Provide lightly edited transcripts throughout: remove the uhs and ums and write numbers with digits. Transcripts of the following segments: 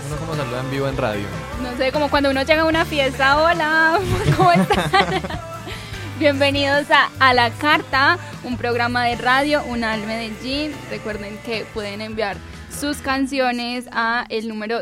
Uno como saluda en vivo en radio. No sé, como cuando uno llega a una fiesta. Hola, ¿cómo están? Bienvenidos a La Carta, un programa de radio UNAL Medellín. Recuerden que pueden enviar sus canciones a el número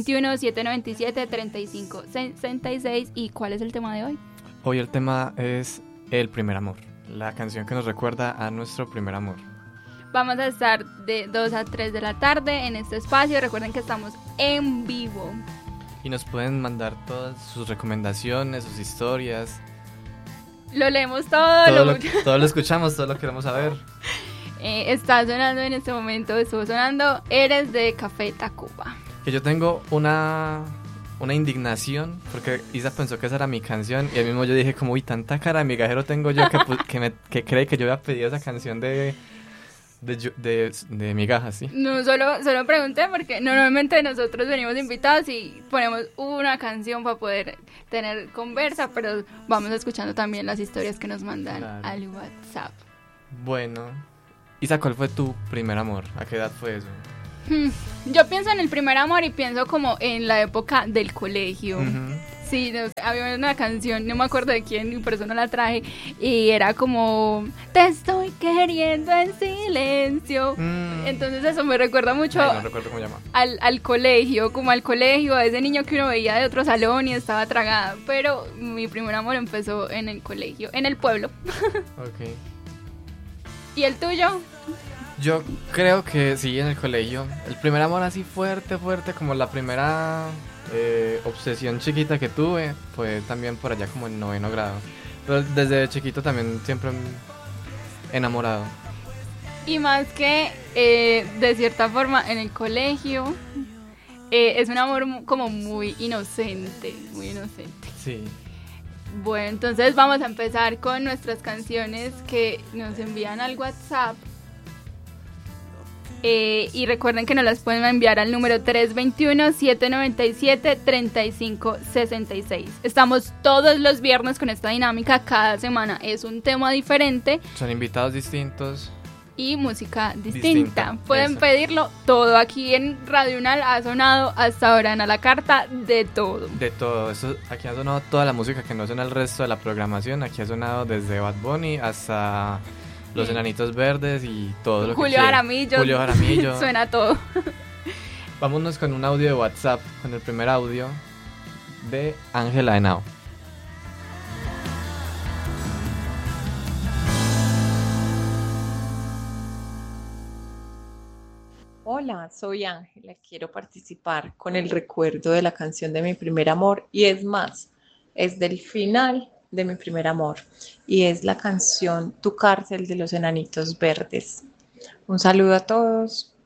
321-797-3566. ¿Y cuál es el tema de hoy? Hoy el tema es El primer amor, la canción que nos recuerda a nuestro primer amor. Vamos a estar de 2 a 3 de la tarde en este espacio. Recuerden que estamos en vivo. Y nos pueden mandar todas sus recomendaciones, sus historias. Lo leemos todo. Todo lo escuchamos, todo lo queremos saber. Está sonando en este momento, estuvo sonando Eres de Café Tacuba. Que yo tengo una indignación, porque Isa pensó que esa era mi canción, y al mismo yo dije como, uy, tanta cara de migajero tengo yo que cree que yo había pedido esa canción de migajas, ¿sí? No, solo pregunté porque normalmente nosotros venimos invitados y ponemos una canción para poder tener conversa, pero vamos escuchando también las historias que nos mandan al WhatsApp. Bueno, Isa, ¿cuál fue tu primer amor? ¿A qué edad fue eso? Yo pienso en el primer amor y pienso como en la época del colegio. Uh-huh. Sí, había una canción, no me acuerdo de quién, y por eso no la traje, y era como, te estoy queriendo en silencio. Entonces eso me recuerda mucho. No recuerdo cómo llama. Al colegio, como al colegio, a ese niño que uno veía de otro salón y estaba tragada. Pero mi primer amor empezó en el colegio, en el pueblo. Ok. ¿Y el tuyo? Yo creo que sí, en el colegio. El primer amor así fuerte, como la primera obsesión chiquita que tuve fue también por allá como en 9º grado. Pero desde chiquito también siempre enamorado. Y más que de cierta forma en el colegio es un amor como muy inocente, Sí. Bueno, entonces vamos a empezar con nuestras canciones que nos envían al WhatsApp. Y recuerden que nos las pueden enviar al número 321-797-3566. Estamos todos los viernes con esta dinámica. Cada semana es un tema diferente. Son invitados distintos. Y música distinta. Pueden pedirlo todo. Aquí en Radio UNAL ha sonado hasta ahora en A la Carta de todo. De todo. Aquí ha sonado toda la música que no suena el resto de la programación. Aquí ha sonado desde Bad Bunny hasta Los Enanitos Verdes y todo lo que Julio Jaramillo. Suena todo. Vámonos con un audio de WhatsApp, con el primer audio de Ángela Henao. Hola, soy Ángela, quiero participar con el recuerdo de la canción de mi primer amor y es más, es del final de mi primer amor y es la canción Tu cárcel de Los Enanitos Verdes. Un saludo a todos.